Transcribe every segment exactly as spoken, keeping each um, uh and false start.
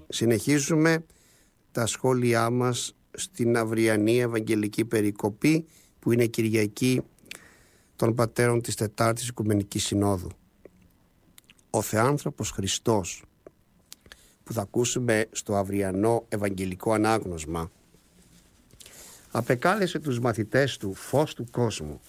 Συνεχίζουμε τα σχόλιά μας στην αυριανή Ευαγγελική Περικοπή, που είναι Κυριακή των Πατέρων της Τετάρτης Οικουμενικής Συνόδου. Ο Θεάνθρωπος Χριστός, που θα ακούσουμε στο αυριανό Ευαγγελικό Ανάγνωσμα, απεκάλεσε τους μαθητές του φως του κόσμου.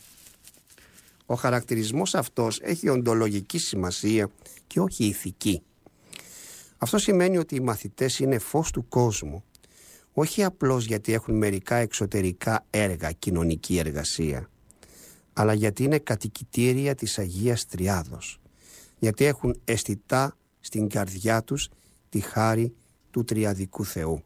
Ο χαρακτηρισμός αυτός έχει οντολογική σημασία και όχι ηθική. Αυτό σημαίνει ότι οι μαθητές είναι φως του κόσμου, όχι απλώς γιατί έχουν μερικά εξωτερικά έργα, κοινωνική εργασία, αλλά γιατί είναι κατοικητήρια της Αγίας Τριάδος, γιατί έχουν αισθητά στην καρδιά τους τη χάρη του Τριαδικού Θεού.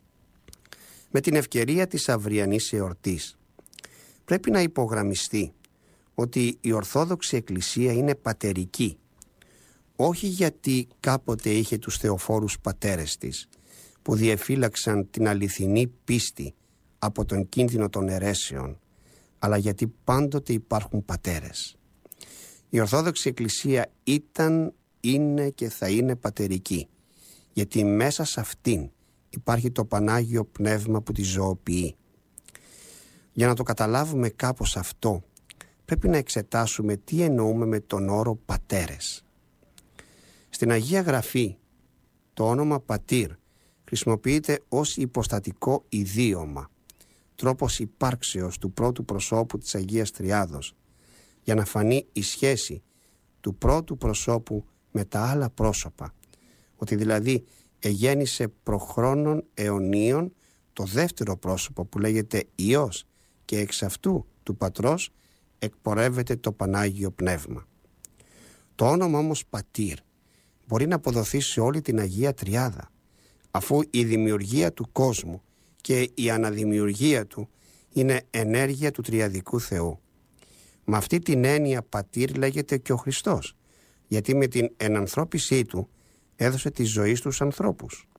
Με την ευκαιρία της αυριανής εορτής πρέπει να υπογραμμιστεί ότι η Ορθόδοξη Εκκλησία είναι πατερική, όχι γιατί κάποτε είχε τους θεοφόρους πατέρες της, που διεφύλαξαν την αληθινή πίστη από τον κίνδυνο των αιρέσεων, αλλά γιατί πάντοτε υπάρχουν πατέρες. Η Ορθόδοξη Εκκλησία ήταν, είναι και θα είναι πατερική, γιατί μέσα σε αυτήν υπάρχει το Πανάγιο Πνεύμα που τη ζωοποιεί. Για να το καταλάβουμε κάπως αυτό, πρέπει να εξετάσουμε τι εννοούμε με τον όρο πατέρες. Στην Αγία Γραφή το όνομα πατήρ χρησιμοποιείται ως υποστατικό ιδίωμα, τρόπος υπάρξεως του πρώτου προσώπου της Αγίας Τριάδος, για να φανεί η σχέση του πρώτου προσώπου με τα άλλα πρόσωπα, ότι δηλαδή εγέννησε προχρόνων αιωνίων το δεύτερο πρόσωπο που λέγεται Υιός, και εξ αυτού του Πατρός εκπορεύεται το Πανάγιο Πνεύμα. Το όνομα όμως πατήρ μπορεί να αποδοθεί σε όλη την Αγία Τριάδα, αφού η δημιουργία του κόσμου και η αναδημιουργία του είναι ενέργεια του Τριαδικού Θεού. Με αυτή την έννοια πατήρ λέγεται και ο Χριστός, γιατί με την ενανθρώπισή του έδωσε τη ζωή στους ανθρώπους.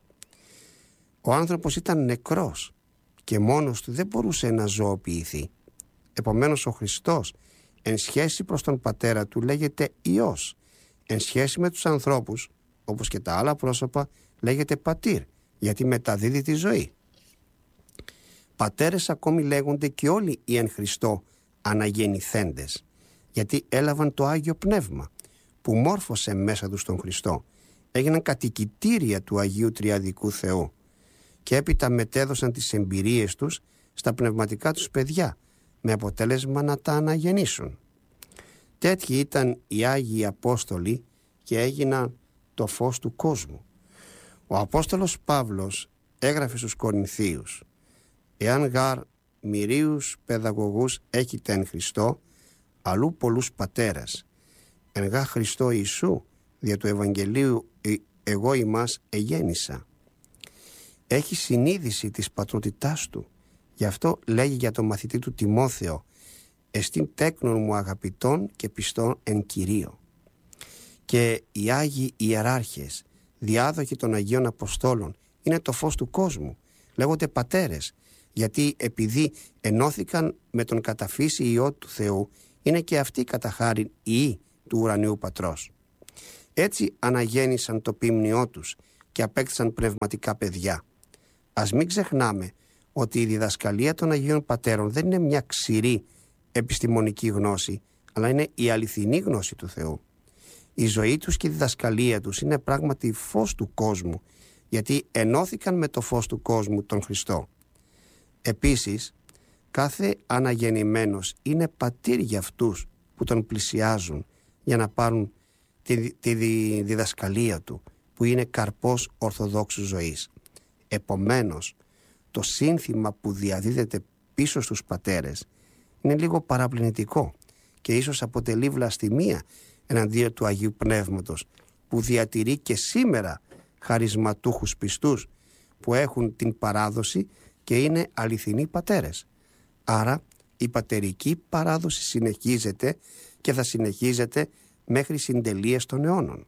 Ο άνθρωπος ήταν νεκρός και μόνος του δεν μπορούσε να ζωοποιηθεί. Επομένως ο Χριστός εν σχέση προς τον Πατέρα του λέγεται Υιός, εν σχέση με τους ανθρώπους, όπως και τα άλλα πρόσωπα, λέγεται πατήρ, γιατί μεταδίδει τη ζωή. Πατέρες ακόμη λέγονται και όλοι οι εν Χριστώ αναγεννηθέντες, γιατί έλαβαν το Άγιο Πνεύμα που μόρφωσε μέσα τους τον Χριστό, έγιναν κατοικητήρια του Αγίου Τριαδικού Θεού και έπειτα μετέδωσαν τις εμπειρίες τους στα πνευματικά τους παιδιά, με αποτέλεσμα να τα αναγεννήσουν. Τέτοιοι ήταν οι Άγιοι Απόστολοι και έγιναν το φως του κόσμου. Ο Απόστολος Παύλος έγραφε στους Κορινθίους: «Εάν γάρ μυρίους παιδαγωγούς έχετε εν Χριστώ, αλλού πολλούς πατέρας, εν γά Χριστώ Ιησού, δια του Ευαγγελίου εγώ ημάς εγέννησα». Έχει συνείδηση της πατρότητάς του. Γι' αυτό λέγει για τον μαθητή του Τιμόθεο: «Εστίν τέκνον μου αγαπητών και πιστών εν Κυρίω». Και οι Άγιοι Ιεράρχες, διάδοχοι των Αγίων Αποστόλων, είναι το φως του κόσμου. Λέγονται πατέρες, γιατί επειδή ενώθηκαν με τον καταφύση Υιό του Θεού, είναι και αυτοί κατά χάριν Υιοί του ουρανίου Πατρός. Έτσι αναγέννησαν το ποίμνιό τους και απέκτησαν πνευματικά παιδιά. Ας μην ξεχνάμε ότι η διδασκαλία των Αγίων Πατέρων δεν είναι μια ξηρή επιστημονική γνώση, αλλά είναι η αληθινή γνώση του Θεού. Η ζωή τους και η διδασκαλία τους είναι πράγματι φως του κόσμου, γιατί ενώθηκαν με το φως του κόσμου, τον Χριστό. Επίσης, κάθε αναγεννημένος είναι πατήρ για αυτούς που τον πλησιάζουν για να πάρουν τη, τη διδασκαλία του, που είναι καρπός ορθοδόξου ζωής. Επομένως, το σύνθημα που διαδίδεται πίσω στους πατέρες είναι λίγο παραπλανητικό και ίσως αποτελεί βλαστημία εναντίον του Αγίου Πνεύματος, που διατηρεί και σήμερα χαρισματούχους πιστούς που έχουν την παράδοση και είναι αληθινοί πατέρες. Άρα η πατερική παράδοση συνεχίζεται και θα συνεχίζεται μέχρι συντελείες των αιώνων.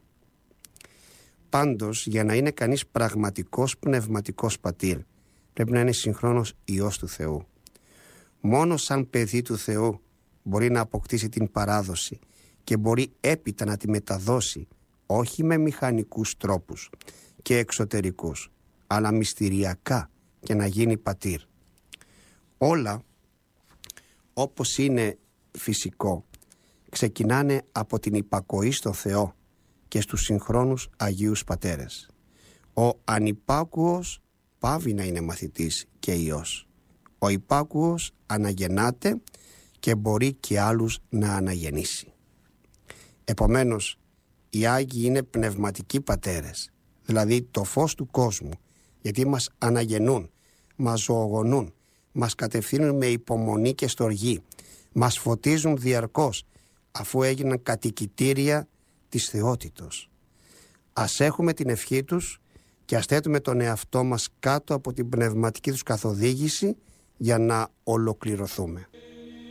Πάντως, για να είναι κανείς πραγματικός πνευματικός πατήρ, πρέπει να είναι συγχρόνως Υιός του Θεού. Μόνο σαν παιδί του Θεού μπορεί να αποκτήσει την παράδοση και μπορεί έπειτα να τη μεταδώσει, όχι με μηχανικούς τρόπους και εξωτερικούς, αλλά μυστηριακά και να γίνει πατήρ. Όλα, όπως είναι φυσικό, ξεκινάνε από την υπακοή στο Θεό και στους συγχρόνους Αγίους Πατέρες. Ο ανυπάκουος πάβει να είναι μαθητής και ιός. Ο υπάκουος αναγεννάται και μπορεί και άλλους να αναγεννήσει. Επομένως, οι Άγιοι είναι πνευματικοί πατέρες, δηλαδή το φως του κόσμου, γιατί μας αναγεννούν, μας ζωογονούν, μας κατευθύνουν με υπομονή και στοργή, μας φωτίζουν διαρκώς, αφού έγιναν κατοικητήρια της θεότητος. Ας έχουμε την ευχή τους και ας θέτουμε τον εαυτό μας κάτω από την πνευματική τους καθοδήγηση για να ολοκληρωθούμε.